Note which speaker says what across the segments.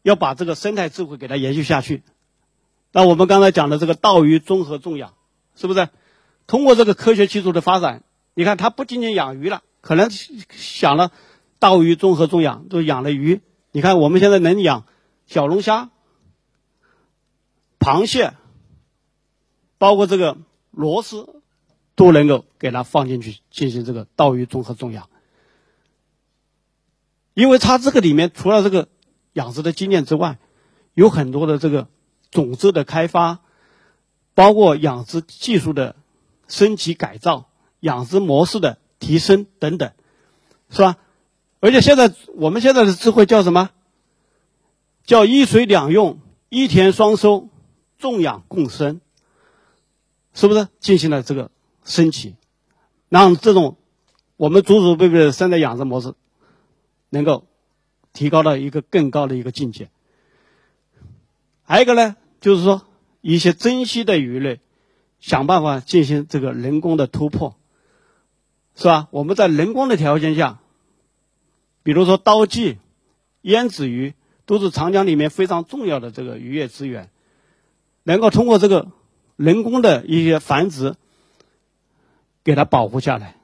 Speaker 1: 要把这个生态智慧给它延续下去。那我们刚才讲的这个稻鱼综合种养，是不是？通过这个科学技术的发展，你看它不仅仅养鱼了，可能想了稻鱼综合种养，都养了鱼。你看我们现在能养小龙虾、螃蟹，包括这个螺丝，都能够给它放进去进行这个稻鱼综合种养。因为它这个里面除了这个养殖的经验之外，有很多的这个种子的开发，包括养殖技术的升级改造、养殖模式的提升等等，是吧？而且我们现在的智慧叫什么？叫一水两用、一田双收、种养共生，是不是进行了这个升级，让这种我们祖祖辈辈的生态养殖模式能够提高到一个更高的一个境界。还有一个呢，就是说一些珍稀的鱼类，想办法进行这个人工的突破，是吧？我们在人工的条件下，比如说刀鲫、烟子鱼，都是长江里面非常重要的这个渔业资源，能够通过这个人工的一些繁殖，给它保护下来。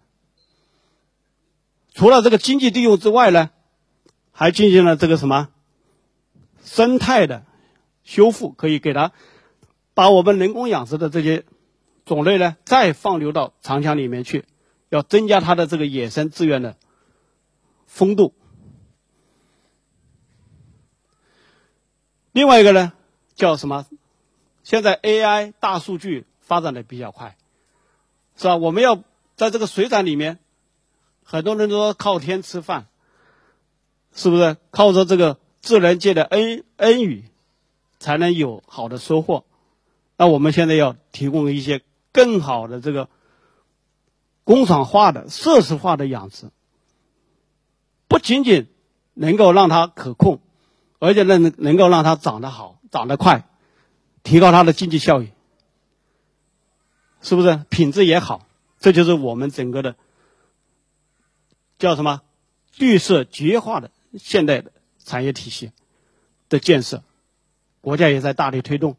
Speaker 1: 除了这个经济利用之外呢，还进行了这个什么生态的修复，可以给它把我们人工养殖的这些种类呢再放流到长江里面去，要增加它的这个野生资源的丰度。另外一个呢叫什么？现在 AI 大数据发展的比较快，是吧？我们要在这个水产里面，很多人都说靠天吃饭，是不是？靠着这个自然界的恩雨才能有好的收获。那我们现在要提供一些更好的这个工厂化的设施化的养殖，不仅仅能够让它可控，而且能够让它长得好、长得快，提高它的经济效益，是不是？品质也好，这就是我们整个的叫什么绿色集约化的现代的产业体系的建设，国家也在大力推动。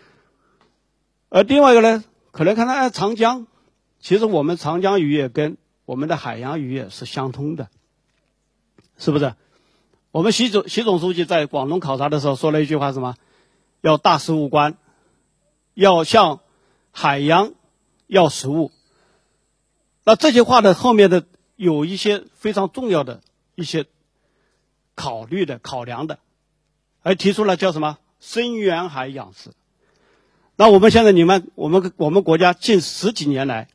Speaker 1: 另外一个呢，可能看到长江，其实我们长江渔业跟我们的海洋渔业是相通的，是不是？我们习总书记在广东考察的时候说了一句话，什么？要大事务关，要向海洋要实物。那这些话的后面的有一些非常重要的一些考量的，还提出了叫什么深远海养殖。那我们现在我们国家近10几年来，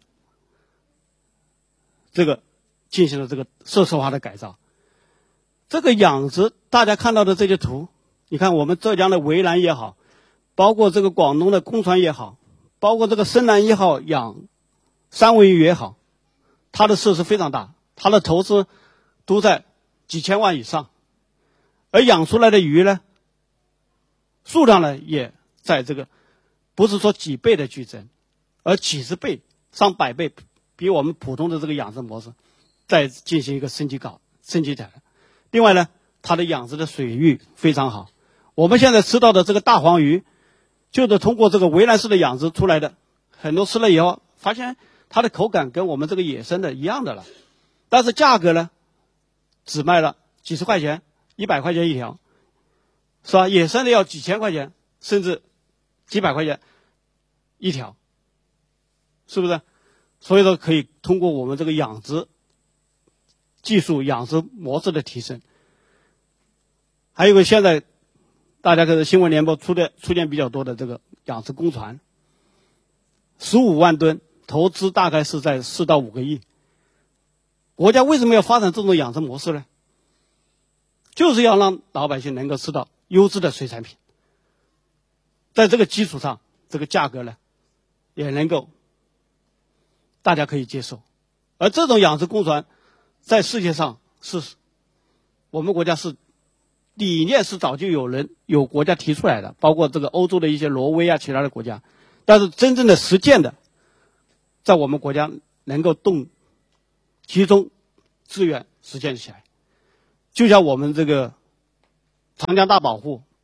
Speaker 1: 这个进行了这个设施化的改造。这个养殖大家看到的这些图，你看我们浙江的围栏也好，包括这个广东的公船也好，包括这个深南1号养三文鱼也好，它的设施非常大，它的投资都在几千万以上，而养出来的鱼呢，数量呢也在这个不是说几倍的剧增，而几十倍、上百倍，比我们普通的这个养殖模式再进行一个升级起来。另外呢，它的养殖的水域非常好。我们现在吃到的这个大黄鱼，就是通过这个围栏式的养殖出来的，很多吃了以后发现它的口感跟我们这个野生的一样的了，但是价格呢，只卖了几十块钱、100块钱一条，是吧？野生的要几千块钱，甚至几百块钱一条，是不是？所以说可以通过我们这个养殖技术、养殖模式的提升。还有个现在大家看新闻联播出现比较多的这个养殖公船，15万吨，投资大概是在4到5个亿。国家为什么要发展这种养殖模式呢？就是要让老百姓能够吃到优质的水产品，在这个基础上，这个价格呢也能够大家可以接受。而这种养殖公船在世界上是我们国家是理念是早就有国家提出来的，包括这个欧洲的一些挪威啊，其他的国家，但是真正的实践的，在我们国家能够集中资源实践起来。就像我们这个长江大保护，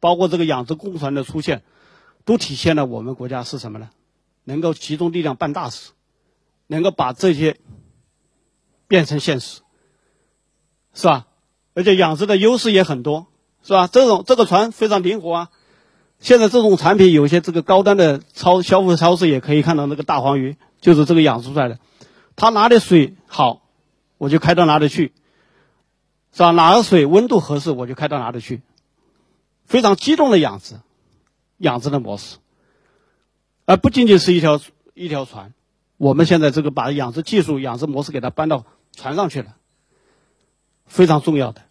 Speaker 1: 包括这个养殖工船的出现，都体现了我们国家是什么呢？能够集中力量办大事，能够把这些变成现实，是吧？而且养殖的优势也很多，是吧？这个船非常灵活啊。现在这种产品有些这个高端的消费超市也可以看到那个大黄鱼，就是这个养殖出来的。它哪里水好，我就开到哪里去，是吧？哪个水温度合适，我就开到哪里去。非常机动的养殖的模式，而不仅仅是一条船。我们现在这个把养殖技术、养殖模式给它搬到船上去了，非常重要的。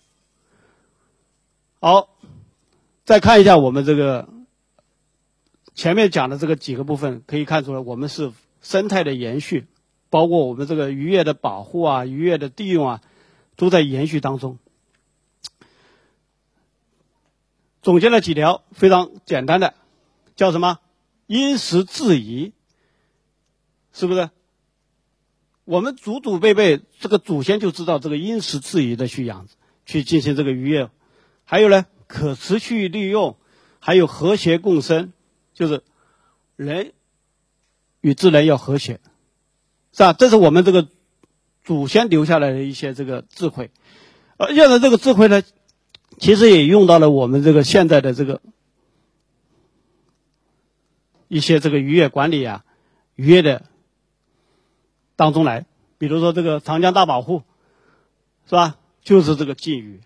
Speaker 1: 好，再看一下我们这个前面讲的这个几个部分，可以看出来我们是生态的延续，包括我们这个渔业的保护啊、渔业的利用啊，都在延续当中。总结了几条非常简单的，叫什么？因时制宜，是不是？我们祖祖辈辈这个祖先就知道这个因时制宜的去养殖，去进行这个渔业。还有呢，可持续利用，还有和谐共生，就是人与自然要和谐，是吧？这是我们这个祖先留下来的一些这个智慧。现在这个智慧呢，其实也用到了我们这个现在的这个一些这个渔业管理啊、渔业的当中来。比如说这个长江大保护，是吧？就是这个禁渔，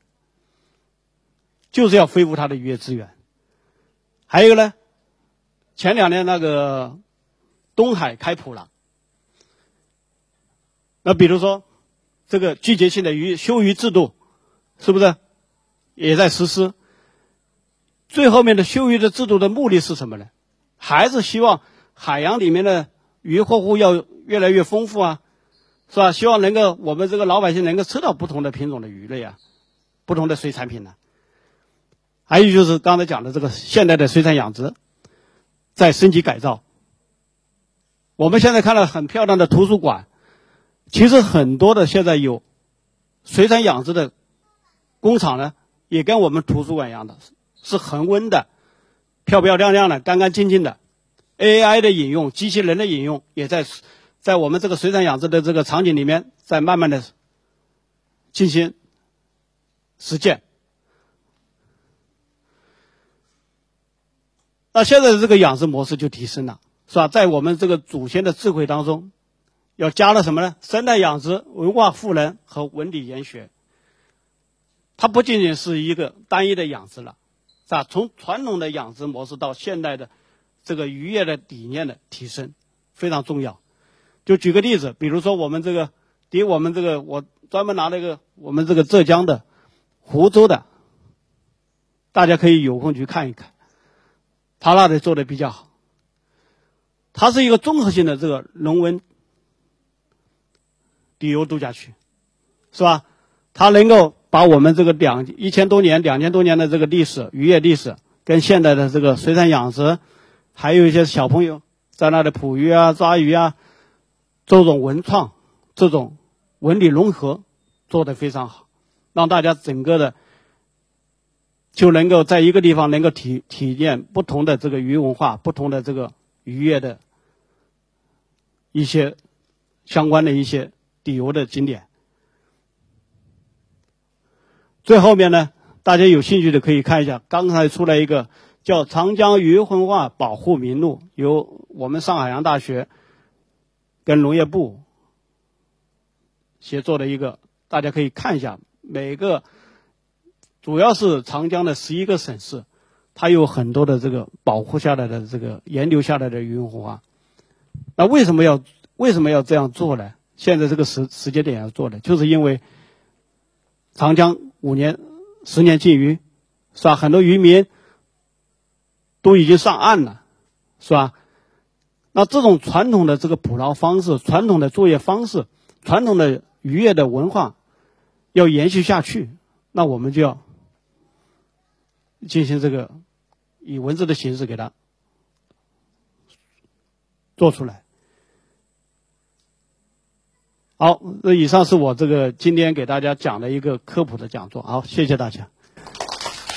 Speaker 1: 就是要恢复它的渔业资源。还有一个呢，前2年那个东海开普了，那比如说这个季节性的休渔制度，是不是也在实施？最后面的休渔的制度的目的是什么呢？还是希望海洋里面的渔获物要越来越丰富啊，是吧？希望能够我们这个老百姓能够吃到不同的品种的鱼类啊，不同的水产品呢。还有就是刚才讲的这个现代的水产养殖在升级改造。我们现在看到很漂亮的图书馆，其实很多的现在有水产养殖的工厂呢，也跟我们图书馆一样的，是恒温的、漂漂亮亮的、干干净净的。AI 的引用、机器人的引用，也在我们这个水产养殖的这个场景里面，在慢慢的进行实践。那现在的这个养殖模式就提升了，是吧？在我们这个祖先的智慧当中，要加了什么呢？生态养殖、文化赋能和文理研学。它不仅仅是一个单一的养殖了，是吧？从传统的养殖模式到现代的这个渔业的理念的提升，非常重要。就举个例子，比如说我们这个我专门拿了一个我们这个浙江的湖州的，大家可以有空去看一看，他那里做的比较好。它是一个综合性的这个农温旅游度假区，是吧？它能够把我们这个2000多年的这个历史、渔业历史，跟现代的这个水产养殖，还有一些小朋友在那里捕鱼啊、抓鱼啊，这种文创、这种文理融合做得非常好，让大家整个的就能够在一个地方能够体验不同的这个渔文化、不同的这个渔业的一些相关的一些旅游的景点。最后面呢，大家有兴趣的可以看一下，刚才出来一个叫《长江渔文化保护名录》，由我们上海洋大学跟农业部协作的一个，大家可以看一下。每个主要是长江的11个省市，它有很多的这个保护下来的这个沿流下来的渔文化。那为什么要这样做呢？现在这个时间点要做的，就是因为长江5年、10年禁渔，是吧？很多渔民都已经上岸了，是吧？那这种传统的这个捕捞方式、传统的作业方式、传统的渔业的文化要延续下去，那我们就要进行这个以文字的形式给它做出来。好，以上是我这个今天给大家讲的一个科普的讲座。好，谢谢大家。